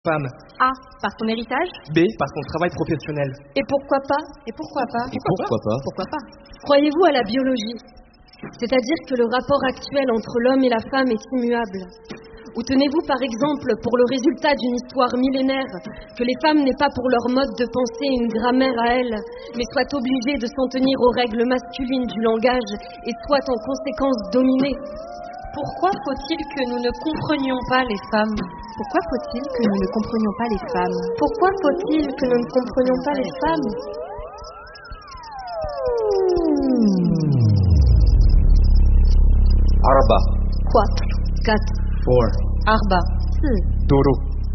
Femme. A. Par son héritage. B. Par son travail professionnel. Et pourquoi pas? Et pourquoi pas? Pourquoi pas? Croyez-vous à la biologie? C'est-à-dire que le rapport actuel entre l'homme et la femme est immuable? Ou tenez-vous par exemple pour le résultat d'une histoire millénaire que les femmes n'aient pas pour leur mode de pensée une grammaire à elles, mais soient obligées de s'en tenir aux règles masculines du langage et soient en conséquence dominées? Pourquoi faut-il que nous ne comprenions pas les femmes? Pourquoi faut-il que nous ne comprenions pas les femmes? Pourquoi faut-il que nous ne comprenions pas les femmes? Arba. 4. 4. Arba. 4. 도로.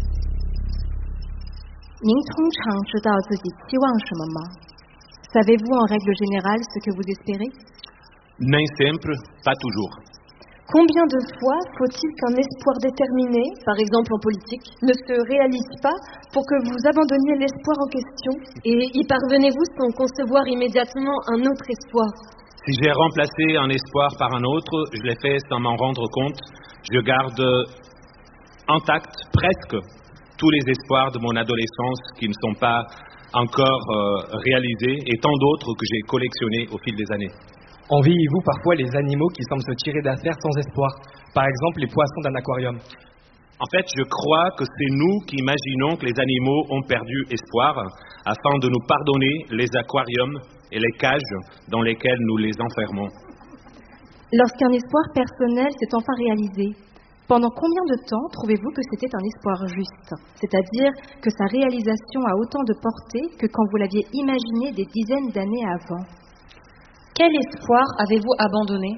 您通常知道自己期望什么吗？ Savez-vous en règle générale ce que vous espérez? Nem sempre, pas toujours. Combien de fois faut-il qu'un espoir déterminé, par exemple en politique, ne se réalise pas pour que vous abandonniez l'espoir en question? Et y parvenez-vous sans concevoir immédiatement un autre espoir? Si j'ai remplacé un espoir par un autre, je l'ai fait sans m'en rendre compte. Je garde intacts presque tous les espoirs de mon adolescence qui ne sont pas encore réalisés et tant d'autres que j'ai collectionnés au fil des années. Enviez-vous parfois les animaux qui semblent se tirer d'affaire sans espoir? Par exemple, les poissons d'un aquarium. En fait, je crois que c'est nous qui imaginons que les animaux ont perdu espoir afin de nous pardonner les aquariums et les cages dans lesquelles nous les enfermons. Lorsqu'un espoir personnel s'est enfin réalisé, pendant combien de temps trouvez-vous que c'était un espoir juste? C'est-à-dire que sa réalisation a autant de portée que quand vous l'aviez imaginé des dizaines d'années avant? Quel espoir avez-vous abandonné?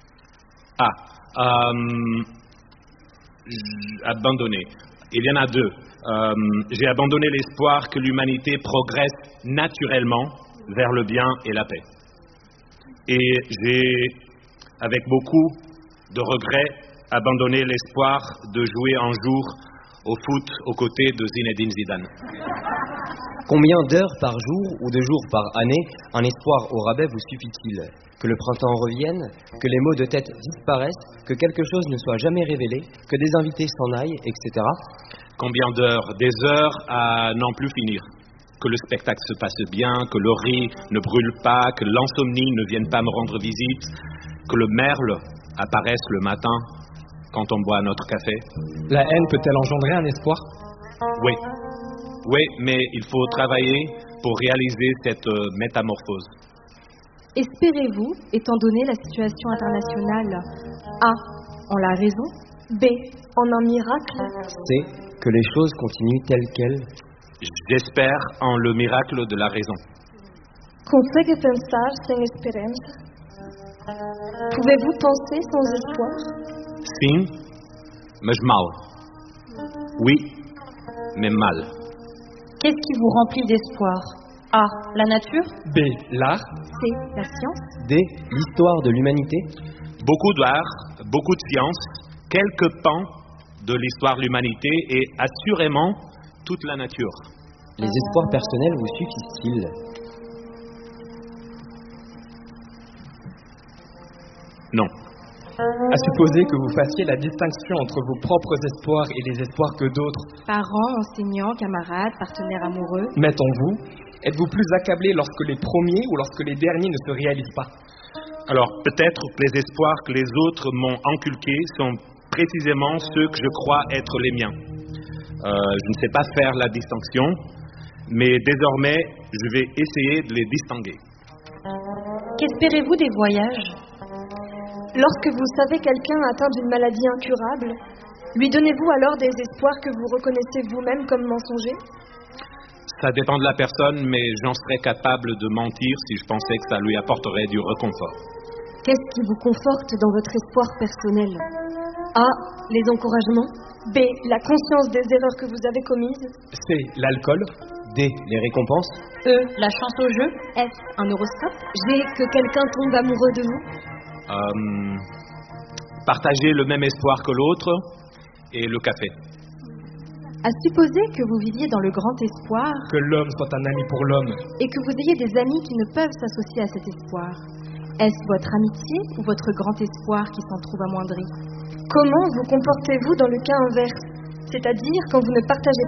Abandonné. Il y en a deux. J'ai abandonné l'espoir que l'humanité progresse naturellement vers le bien et la paix. Et j'ai, avec beaucoup de regrets, abandonné l'espoir de jouer un jour au foot aux côtés de Zinedine Zidane. Combien d'heures par jour ou de jours par année un espoir au rabais vous suffit-il? Que le printemps revienne, que les maux de tête disparaissent, que quelque chose ne soit jamais révélé, que des invités s'en aillent, etc. Combien d'heures? Des heures à n'en plus finir. Que le spectacle se passe bien, que le riz ne brûle pas, que l'insomnie ne vienne pas me rendre visite, que le merle apparaisse le matin quand on boit notre café. La haine peut-elle engendrer un espoir? Oui. Oui, mais il faut travailler pour réaliser cette métamorphose. Espérez-vous, étant donné la situation internationale, A. En la raison. B. En un miracle. C. Que les choses continuent telles quelles. J'espère en le miracle de la raison. Consegue pensar sem esperança? Pouvez-vous penser sans espoir? Sim, mas mal. Oui, mais mal. Qu'est-ce qui vous remplit d'espoir? A. La nature. B. L'art. C. La science. D. L'histoire de l'humanité. Beaucoup d'art, beaucoup de science, quelques pans de l'histoire de l'humanité et assurément toute la nature. Les espoirs personnels vous suffisent-ils? Non. À supposer que vous fassiez la distinction entre vos propres espoirs et les espoirs que d'autres, Parents, enseignants, camarades, partenaires amoureux, mettons-vous, êtes-vous plus accablé lorsque les premiers ou lorsque les derniers ne se réalisent pas? Alors peut-être que les espoirs que les autres m'ont inculqués sont précisément ceux que je crois être les miens. Je ne sais pas faire la distinction, mais désormais je vais essayer de les distinguer. Qu'espérez-vous des voyages? Lorsque vous savez quelqu'un atteint d'une maladie incurable, lui donnez-vous alors des espoirs que vous reconnaissez vous-même comme mensongers? Ça dépend de la personne, mais j'en serais capable de mentir si je pensais que ça lui apporterait du réconfort. Qu'est-ce qui vous conforte dans votre espoir personnel? A. Les encouragements. B. La conscience des erreurs que vous avez commises. C. L'alcool. D. Les récompenses. E. La chance au jeu. F. Un horoscope. G. Que quelqu'un tombe amoureux de vous. Partager le même espoir que l'autre et le café. À supposer que vous viviez dans le grand espoir Que l'homme soit un ami pour l'homme. et que vous ayez des amis qui ne peuvent s'associer à cet espoir, est-ce votre amitié ou votre grand espoir qui s'en trouve amoindri? Comment vous comportez-vous dans le cas inverse? C'est-à-dire quand vous ne partagez